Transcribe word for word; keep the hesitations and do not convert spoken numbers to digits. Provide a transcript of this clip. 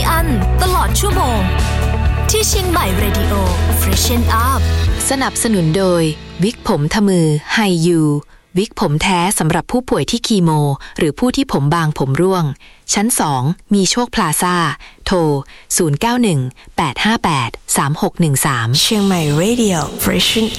อันตลอดชั่วโมงที่เชียงใหม่ Radio Freshen Up สนับสนุนโดยวิกผมทมือไฮยูวิกผมแท้สำหรับผู้ป่วยที่คีโมหรือผู้ที่ผมบางผมร่วงชั้นสองมีโชคพลาซ่าโทรศูนย์ เก้า หนึ่ง แปด ห้า แปด สาม หก หนึ่ง สามเชียงใหม่ Radio Freshen